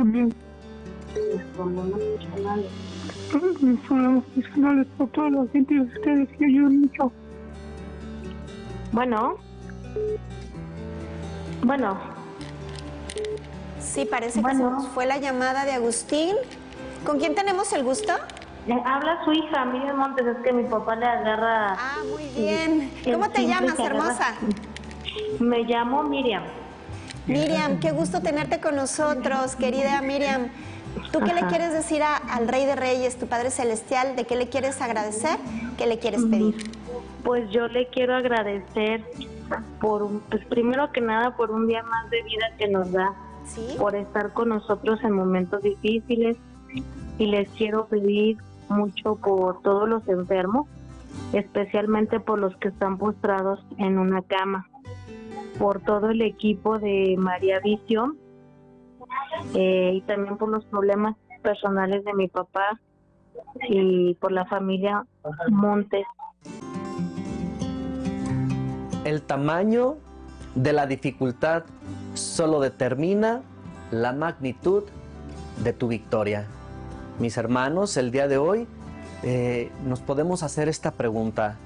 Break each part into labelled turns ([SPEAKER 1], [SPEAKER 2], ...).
[SPEAKER 1] también. Mis problemas personales por toda la gente de ustedes que ayudan mucho.
[SPEAKER 2] Bueno.
[SPEAKER 3] Sí, parece que se nos fue la llamada de Agustín. ¿Con quién tenemos el gusto?
[SPEAKER 2] Habla su hija, Miriam Montes, es que mi papá le agarra...
[SPEAKER 3] Ah, muy bien. ¿Cómo te llamas, hermosa?
[SPEAKER 2] Me llamo Miriam.
[SPEAKER 3] Miriam, qué gusto tenerte con nosotros, querida Miriam. ¿Tú qué le quieres decir al Rey de Reyes, tu Padre Celestial? ¿De qué le quieres agradecer? ¿Qué le quieres pedir?
[SPEAKER 2] Pues yo le quiero agradecer pues primero que nada por un día más de vida que nos da,
[SPEAKER 3] ¿sí?
[SPEAKER 2] Por estar con nosotros en momentos difíciles, y les quiero pedir mucho por todos los enfermos, especialmente por los que están postrados en una cama, por todo el equipo de María Visión, y también por los problemas personales de mi papá y por la familia Montes.
[SPEAKER 4] El tamaño de la dificultad solo determina la magnitud de tu victoria. Mis hermanos, el día de hoy nos podemos hacer esta pregunta.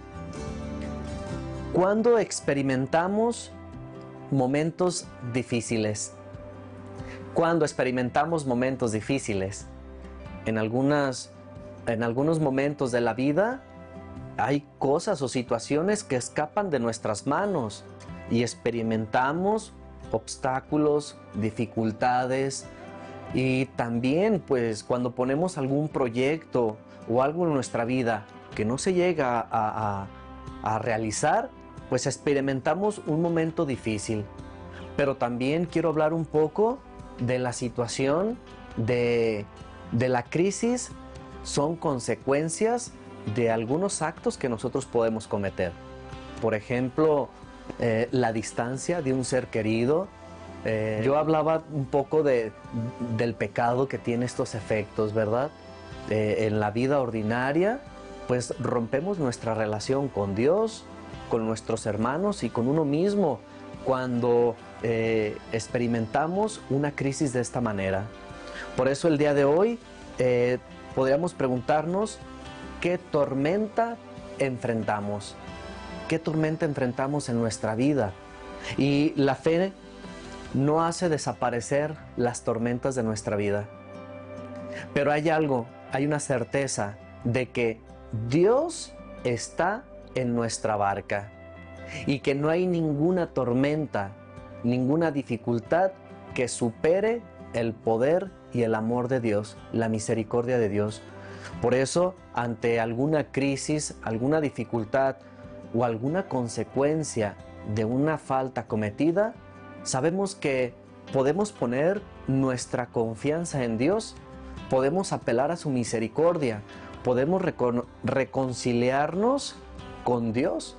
[SPEAKER 4] ¿Cuándo experimentamos momentos difíciles? ¿Cuándo experimentamos momentos difíciles? En algunos momentos de la vida hay cosas o situaciones que escapan de nuestras manos y experimentamos obstáculos, dificultades, y también pues cuando ponemos algún proyecto o algo en nuestra vida que no se llega a realizar, pues experimentamos un momento difícil. Pero también quiero hablar un poco de la situación de la crisis. Son consecuencias de algunos actos que nosotros podemos cometer. Por ejemplo, la distancia de un ser querido. Yo hablaba un poco del pecado que tiene estos efectos, ¿verdad? En la vida ordinaria, pues rompemos nuestra relación con Dios, con nuestros hermanos y con uno mismo cuando experimentamos una crisis de esta manera. Por eso el día de hoy podríamos preguntarnos ¿qué tormenta enfrentamos? ¿Qué tormenta enfrentamos en nuestra vida? Y la fe no hace desaparecer las tormentas de nuestra vida. Pero hay algo, hay una certeza de que Dios está en nuestra barca y que no hay ninguna tormenta, ninguna dificultad que supere el poder y el amor de Dios, la misericordia de Dios. Por eso, ante alguna crisis, alguna dificultad o alguna consecuencia de una falta cometida, sabemos que podemos poner nuestra confianza en Dios, podemos apelar a su misericordia, podemos reconciliarnos con Dios.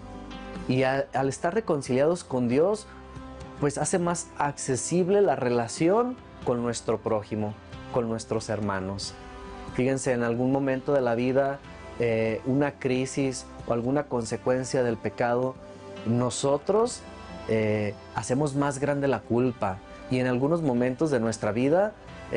[SPEAKER 4] Y al estar reconciliados con Dios, pues hace más accesible la relación con nuestro prójimo, con nuestros hermanos. Fíjense, en algún momento de la vida, una crisis o alguna consecuencia del pecado, nosotros hacemos más grande la culpa, y en algunos momentos de nuestra vida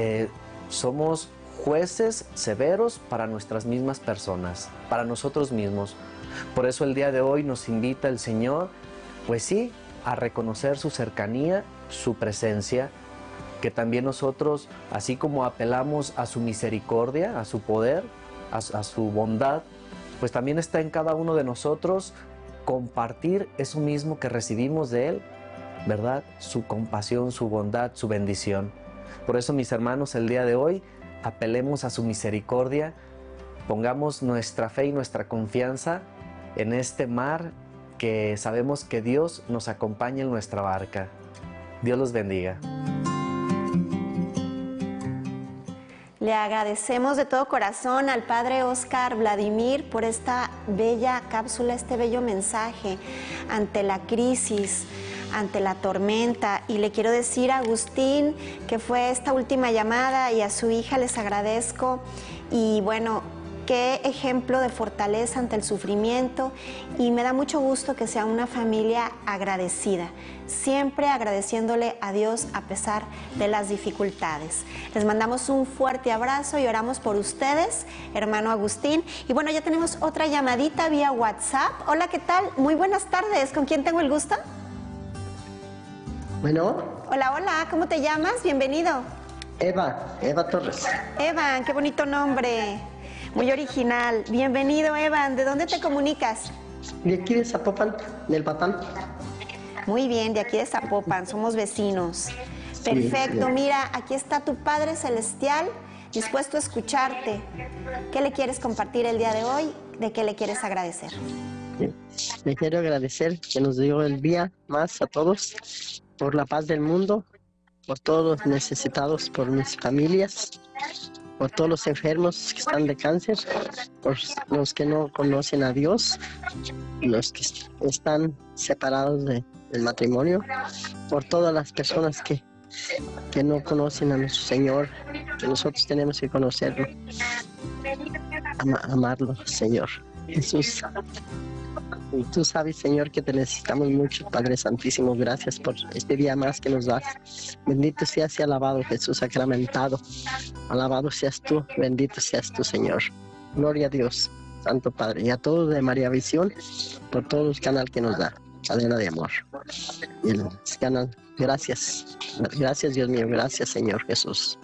[SPEAKER 4] somos jueces severos para nuestras mismas personas, para nosotros mismos. Por eso el día de hoy nos invita el Señor, pues sí, a reconocer su cercanía, su presencia, que también nosotros, así como apelamos a su misericordia, a su poder, a su bondad, pues también está en cada uno de nosotros compartir eso mismo que recibimos de Él, ¿verdad? Su compasión, su bondad, su bendición. Por eso, mis hermanos, el día de hoy apelemos a su misericordia, pongamos nuestra fe y nuestra confianza en este mar que sabemos que Dios nos acompaña en nuestra barca. Dios los bendiga.
[SPEAKER 3] Le agradecemos de todo corazón al Padre Óscar Vladimir por esta bella cápsula, este bello mensaje ante la crisis, ante la tormenta. Y le quiero decir a Agustín que fue esta última llamada, y a su hija les agradezco. Y bueno, qué ejemplo de fortaleza ante el sufrimiento, y me da mucho gusto que sea una familia agradecida, siempre agradeciéndole a Dios a pesar de las dificultades. Les mandamos un fuerte abrazo y oramos por ustedes, hermano Agustín. Y bueno, ya tenemos otra llamadita vía WhatsApp. Hola, ¿qué tal? Muy buenas tardes. ¿Con quién tengo el gusto?
[SPEAKER 5] Bueno.
[SPEAKER 3] Hola, hola. ¿Cómo te llamas? Bienvenido.
[SPEAKER 5] Eva Torres.
[SPEAKER 3] Evan, qué bonito nombre. Muy original. Bienvenido, Evan. ¿De dónde te comunicas?
[SPEAKER 5] De aquí de Zapopan, del Patán.
[SPEAKER 3] Muy bien, de aquí de Zapopan. Somos vecinos. Perfecto. Mira, aquí está tu Padre Celestial, dispuesto a escucharte. ¿Qué le quieres compartir el día de hoy? ¿De qué le quieres agradecer?
[SPEAKER 5] Le quiero agradecer que nos dio el día más a todos, por la paz del mundo, por todos los necesitados, por mis familias, por todos los enfermos que están de cáncer, por los que no conocen a Dios, los que están separados del matrimonio, por todas las personas que no conocen a nuestro Señor, que nosotros tenemos que conocerlo, amarlo, Señor Jesús. Y tú sabes, Señor, que te necesitamos mucho, Padre Santísimo. Gracias por este día más que nos das. Bendito seas y alabado, Jesús sacramentado. Alabado seas tú, bendito seas tú, Señor. Gloria a Dios, Santo Padre. Y a todos de María Visión, por todo el canal que nos da, cadena de amor. Y el canal, gracias. Gracias, Dios mío. Gracias, Señor Jesús.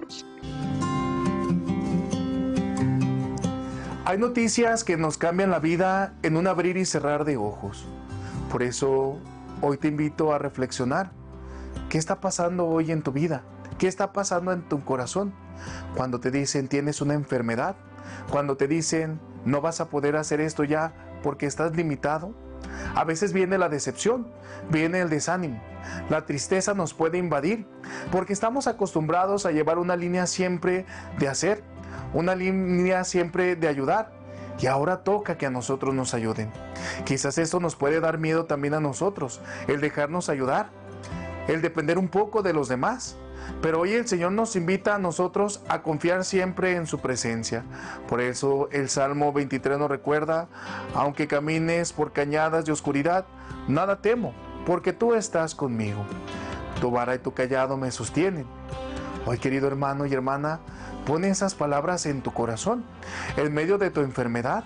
[SPEAKER 6] Hay noticias que nos cambian la vida en un abrir y cerrar de ojos. Por eso hoy te invito a reflexionar. ¿Qué está pasando hoy en tu vida? ¿Qué está pasando en tu corazón? Cuando te dicen tienes una enfermedad, cuando te dicen no vas a poder hacer esto ya porque estás limitado. A veces viene la decepción, viene el desánimo. La tristeza nos puede invadir porque estamos acostumbrados a llevar una línea siempre de hacer, una línea siempre de ayudar, y ahora toca que a nosotros nos ayuden. Quizás eso nos puede dar miedo también a nosotros, el dejarnos ayudar, el depender un poco de los demás. Pero hoy el Señor nos invita a nosotros a confiar siempre en su presencia. Por eso el Salmo 23 nos recuerda: aunque camines por cañadas de oscuridad, nada temo, porque tú estás conmigo. Tu vara y tu cayado me sostienen. Hoy, querido hermano y hermana, pon esas palabras en tu corazón, en medio de tu enfermedad,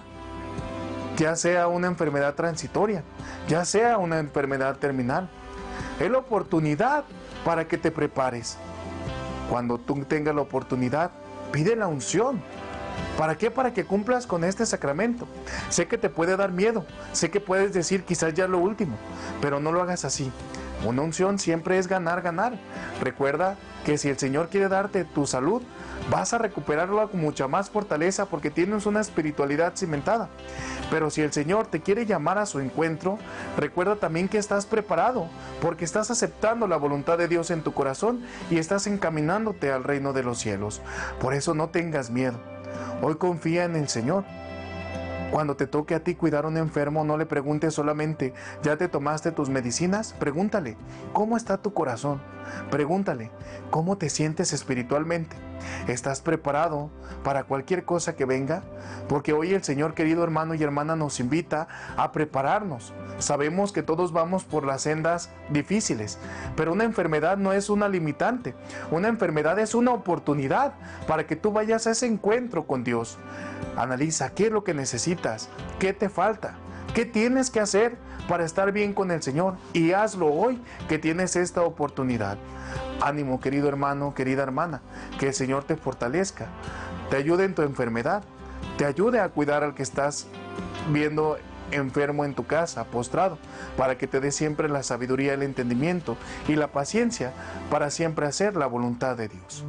[SPEAKER 6] ya sea una enfermedad transitoria, ya sea una enfermedad terminal. Es la oportunidad para que te prepares. Cuando tú tengas la oportunidad, pide la unción. ¿Para qué? Para que cumplas con este sacramento. Sé que te puede dar miedo, sé que puedes decir quizás ya lo último, pero no lo hagas así. Una unción siempre es ganar, ganar. Recuerda que si el Señor quiere darte tu salud, vas a recuperarla con mucha más fortaleza porque tienes una espiritualidad cimentada. Pero si el Señor te quiere llamar a su encuentro, recuerda también que estás preparado porque estás aceptando la voluntad de Dios en tu corazón y estás encaminándote al reino de los cielos. Por eso no tengas miedo. Hoy confía en el Señor. Cuando te toque a ti cuidar a un enfermo, no le preguntes solamente, ¿ya te tomaste tus medicinas? Pregúntale, ¿cómo está tu corazón? Pregúntale, ¿cómo te sientes espiritualmente? ¿Estás preparado para cualquier cosa que venga? Porque hoy el Señor, querido hermano y hermana, nos invita a prepararnos. Sabemos que todos vamos por las sendas difíciles, pero una enfermedad no es una limitante. Una enfermedad es una oportunidad para que tú vayas a ese encuentro con Dios. Analiza qué es lo que necesitas, qué te falta, qué tienes que hacer para estar bien con el Señor, y hazlo hoy que tienes esta oportunidad. Ánimo, querido hermano, querida hermana, que el Señor te fortalezca, te ayude en tu enfermedad, te ayude a cuidar al que estás viendo enfermo en tu casa, postrado, para que te dé siempre la sabiduría, el entendimiento y la paciencia para siempre hacer la voluntad de Dios.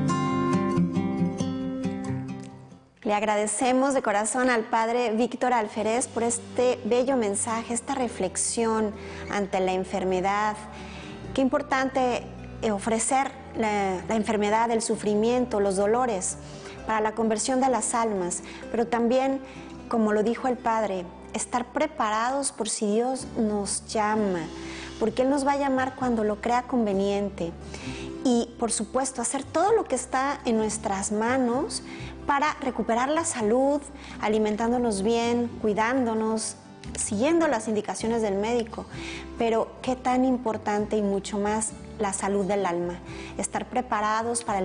[SPEAKER 3] Le agradecemos de corazón al Padre Víctor Alferez por este bello mensaje, esta reflexión ante la enfermedad. Qué importante ofrecer la enfermedad, el sufrimiento, los dolores para la conversión de las almas, pero también, como lo dijo el Padre, estar preparados por si Dios nos llama, porque Él nos va a llamar cuando lo crea conveniente. Y, por supuesto, hacer todo lo que está en nuestras manos para recuperar la salud, alimentándonos bien, cuidándonos, siguiendo las indicaciones del médico, pero qué tan importante y mucho más la salud del alma, estar preparados para el